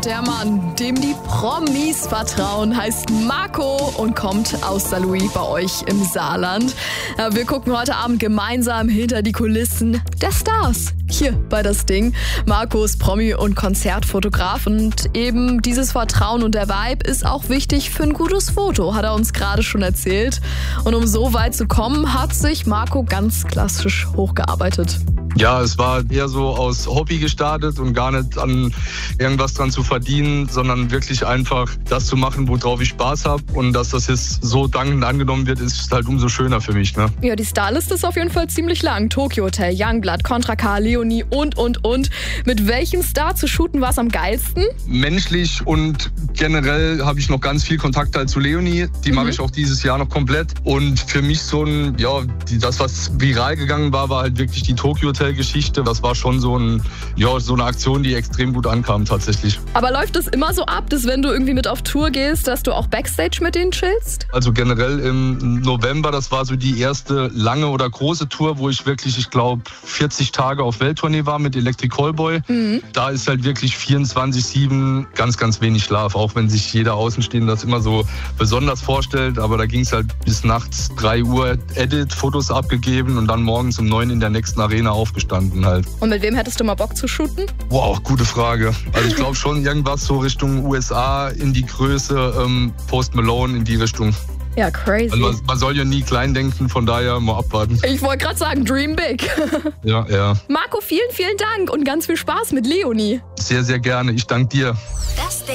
Der Mann, dem die Promis vertrauen, heißt Marco und kommt aus Saarlouis bei euch im Saarland. Wir gucken heute Abend gemeinsam hinter die Kulissen der Stars. Hier bei Das Ding. Marco ist Promi- und Konzertfotograf und eben dieses Vertrauen und der Vibe ist auch wichtig für ein gutes Foto, hat er uns gerade schon erzählt. Und um so weit zu kommen, hat sich Marco ganz klassisch hochgearbeitet. Ja, es war eher so aus Hobby gestartet und gar nicht an irgendwas dran zu verdienen, sondern wirklich einfach das zu machen, worauf ich Spaß habe. Und dass das jetzt so dankend angenommen wird, ist halt umso schöner für mich. Ne? Ja, die Starliste ist auf jeden Fall ziemlich lang. Tokyo Hotel, Youngblood, Contra K, Leonie und. Mit welchem Star zu shooten war es am geilsten? Menschlich und generell habe ich noch ganz viel Kontakt halt zu Leonie. Die mache ich auch dieses Jahr noch komplett. Und für mich so ein, das was viral gegangen war halt wirklich die Tokyo Hotel Geschichte. Das war schon so eine Aktion, die extrem gut ankam tatsächlich. Aber läuft es immer so ab, dass wenn du irgendwie mit auf Tour gehst, dass du auch Backstage mit denen chillst? Also generell im November, das war so die erste lange oder große Tour, wo ich wirklich, ich glaube, 40 Tage auf Welttournee war mit Electric Callboy. Da ist halt wirklich 24/7 ganz, ganz wenig Schlaf, auch wenn sich jeder Außenstehende das immer so besonders vorstellt. Aber da ging es halt bis nachts 3 Uhr Edit, Fotos abgegeben und dann morgens um 9 in der nächsten Arena aufgestanden halt. Und mit wem hättest du mal Bock zu shooten? Wow, gute Frage. Also ich glaube schon irgendwas so Richtung USA in die Größe, Post Malone in die Richtung. Ja, crazy. Also man soll ja nie klein denken, von daher mal abwarten. Ich wollte gerade sagen, dream big. Ja. Marco, vielen, vielen Dank und ganz viel Spaß mit Leonie. Sehr, sehr gerne. Ich danke dir. Das